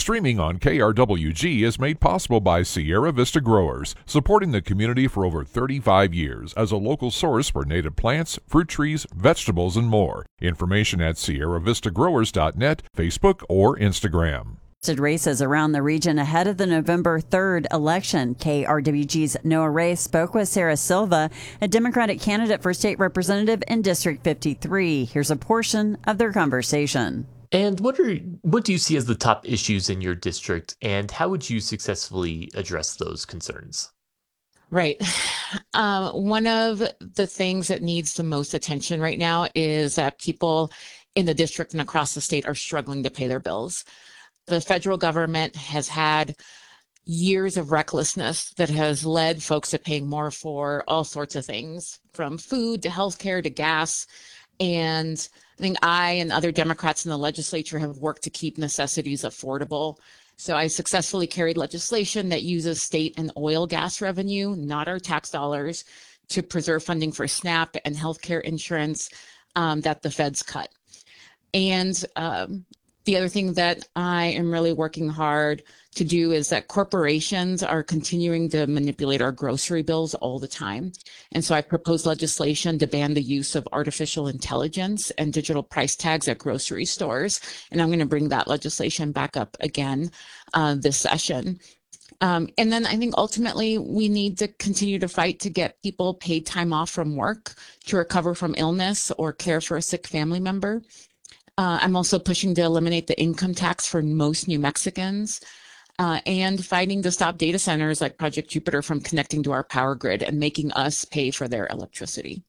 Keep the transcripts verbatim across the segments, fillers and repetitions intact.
Streaming on K R W G is made possible by Sierra Vista Growers, supporting the community for over thirty-five years as a local source for native plants, fruit trees, vegetables, and more. Information at sierra vista growers dot net, Facebook, or Instagram. Races around the region ahead of the November third election. K R W G's Noah Ray spoke with Sarah Silva, a Democratic candidate for state representative in District fifty-three. Here's a portion of their conversation. And what are what do you see as the top issues in your district, and how would you successfully address those concerns? Right. Um, one of the things that needs the most attention right now is that people in the district and across the state are struggling to pay their bills. The federal government has had years of recklessness that has led folks to paying more for all sorts of things, from food to healthcare to gas. And I think I and other Democrats in the legislature have worked to keep necessities affordable. So I successfully carried legislation that uses state and oil gas revenue, not our tax dollars, to preserve funding for SNAP and healthcare insurance um, that the feds cut. And um, the other thing that I am really working hard to do is that corporations are continuing to manipulate our grocery bills all the time. And so I proposed legislation to ban the use of artificial intelligence and digital price tags at grocery stores. And I'm going to bring that legislation back up again uh, this session. Um, and then I think ultimately we need to continue to fight to get people paid time off from work to recover from illness or care for a sick family member. Uh, I'm also pushing to eliminate the income tax for most New Mexicans uh, and fighting to stop data centers like Project Jupiter from connecting to our power grid and making us pay for their electricity.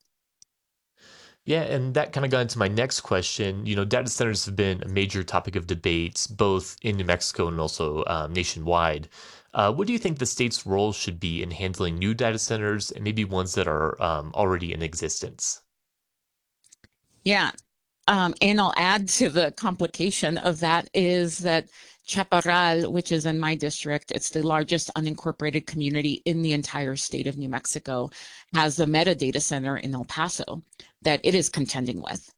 Yeah, and that kind of got into my next question. You know, data centers have been a major topic of debates, both in New Mexico and also um, nationwide. Uh, what do you think the state's role should be in handling new data centers and maybe ones that are um, already in existence? Yeah. Um, and I'll add to the complication of that is that Chaparral, which is in my district, it's the largest unincorporated community in the entire state of New Mexico, has the Meta data center in El Paso that it is contending with.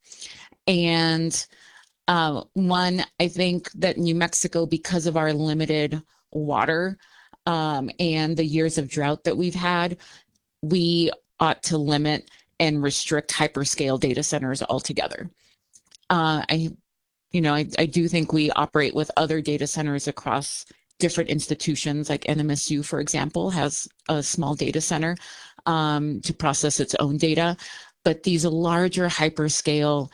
And uh, one, I think that New Mexico, because of our limited water um, and the years of drought that we've had, we ought to limit and restrict hyperscale data centers altogether. Uh, I, you know, I, I do think we operate with other data centers across different institutions, like N M S U, for example, has a small data center um, to process its own data. But these larger hyperscale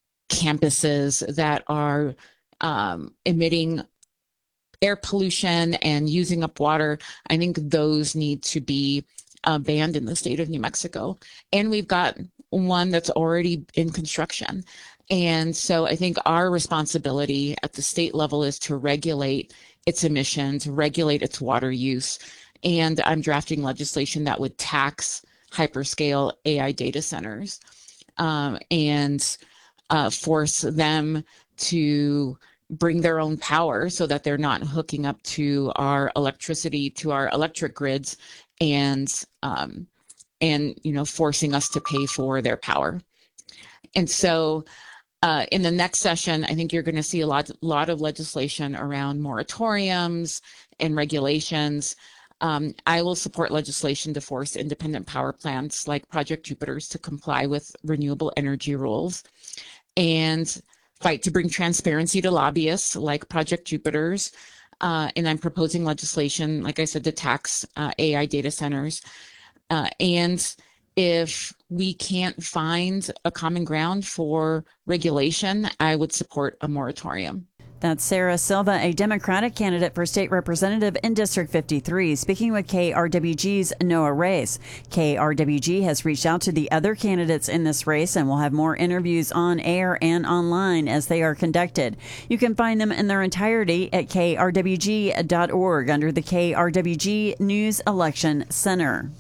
campuses that are um, emitting air pollution and using up water, I think those need to be uh, banned in the state of New Mexico. And we've got one that's already in construction. And so I think our responsibility at the state level is to regulate its emissions, regulate its water use. And I'm drafting legislation that would tax hyperscale A I data centers um, and uh, force them to bring their own power so that they're not hooking up to our electricity, to our electric grids, and um, and you know forcing us to pay for their power. And so Uh, in the next session, I think you're going to see a lot, lot of legislation around moratoriums and regulations. Um, I will support legislation to force independent power plants like Project Jupiter's to comply with renewable energy rules, and fight to bring transparency to lobbyists like Project Jupiter's. Uh, and I'm proposing legislation, like I said, to tax uh, A I data centers. Uh, and if we can't find a common ground for regulation, I would support a moratorium. That's Sarah Silva, a Democratic candidate for state representative in District fifty-three, speaking with K R W G's Noah Reyes. K R W G has reached out to the other candidates in this race and will have more interviews on air and online as they are conducted. You can find them in their entirety at k r w g dot org under the K R W G News Election Center.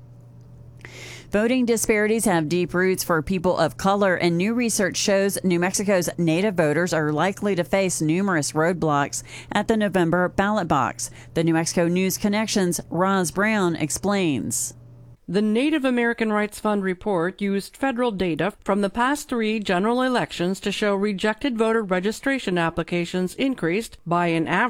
Voting disparities have deep roots for people of color, and new research shows New Mexico's Native voters are likely to face numerous roadblocks at the November ballot box. The New Mexico News Connection's Roz Brown explains. The Native American Rights Fund report used federal data from the past three general elections to show rejected voter registration applications increased by an average